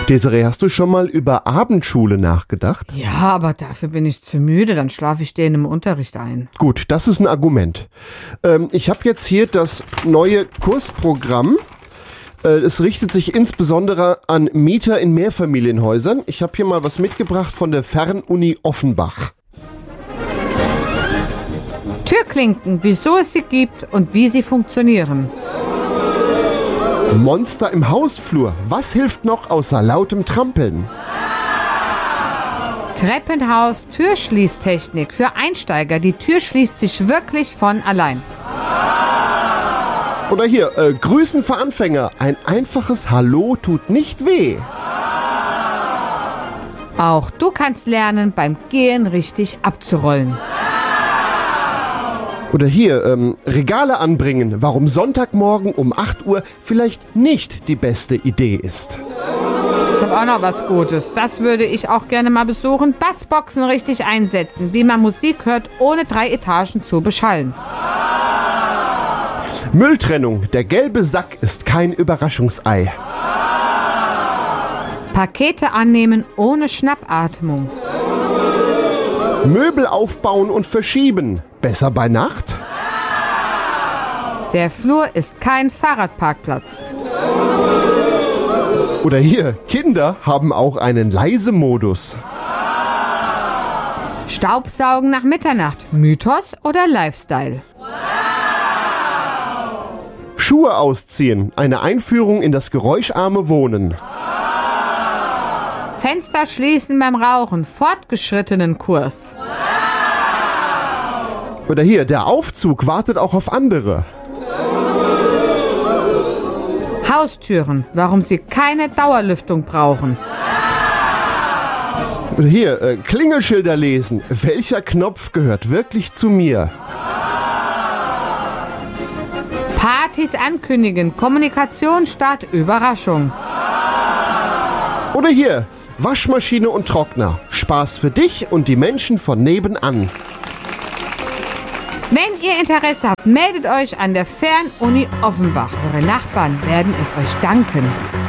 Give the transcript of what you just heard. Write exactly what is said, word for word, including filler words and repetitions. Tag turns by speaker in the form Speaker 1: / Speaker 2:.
Speaker 1: Desiree, hast du schon mal über Abendschule nachgedacht?
Speaker 2: Ja, aber dafür bin ich zu müde, dann schlafe ich denen im Unterricht ein.
Speaker 1: Gut, das ist ein Argument. Ähm, ich habe jetzt hier das neue Kursprogramm. Äh, es richtet sich insbesondere an Mieter in Mehrfamilienhäusern. Ich habe hier mal was mitgebracht von der Fernuni Offenbach.
Speaker 2: Türklinken, wieso es sie gibt und wie sie funktionieren.
Speaker 1: Monster im Hausflur. Was hilft noch außer lautem Trampeln?
Speaker 2: Treppenhaus, Türschließtechnik für Einsteiger. Die Tür schließt sich wirklich von allein.
Speaker 1: Oder hier, äh, Grüßen für Anfänger. Ein einfaches Hallo tut nicht weh.
Speaker 2: Auch du kannst lernen, beim Gehen richtig abzurollen.
Speaker 1: Oder hier, ähm, Regale anbringen, warum Sonntagmorgen um acht Uhr vielleicht nicht die beste Idee ist.
Speaker 2: Ich habe auch noch was Gutes. Das würde ich auch gerne mal besuchen. Bassboxen richtig einsetzen, wie man Musik hört, ohne drei Etagen zu beschallen.
Speaker 1: Mülltrennung, der gelbe Sack ist kein Überraschungsei.
Speaker 2: Pakete annehmen ohne Schnappatmung.
Speaker 1: Möbel aufbauen und verschieben. Besser bei Nacht?
Speaker 2: Der Flur ist kein Fahrradparkplatz.
Speaker 1: Oder hier, Kinder haben auch einen Leise-Modus.
Speaker 2: Staubsaugen nach Mitternacht. Mythos oder Lifestyle?
Speaker 1: Schuhe ausziehen. Eine Einführung in das geräuscharme Wohnen.
Speaker 2: Fenster schließen beim Rauchen. Fortgeschrittenen Kurs.
Speaker 1: Oder hier, der Aufzug wartet auch auf andere.
Speaker 2: Haustüren, warum sie keine Dauerlüftung brauchen.
Speaker 1: Oder hier, äh, Klingelschilder lesen. Welcher Knopf gehört wirklich zu mir?
Speaker 2: Partys ankündigen, Kommunikation statt Überraschung.
Speaker 1: Oder hier, Waschmaschine und Trockner. Spaß für dich und die Menschen von nebenan.
Speaker 2: Wenn ihr Interesse habt, meldet euch an der Fernuni Offenbach. Eure Nachbarn werden es euch danken.